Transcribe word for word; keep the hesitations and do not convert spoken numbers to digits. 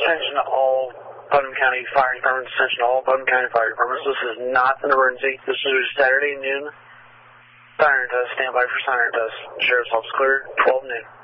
Attention to all Putnam County Fire Departments. Attention to all Putnam County Fire Departments. This is not an emergency. This is Saturday noon. Siren test. Stand by for siren test. Sheriff's Office clear. twelve noon.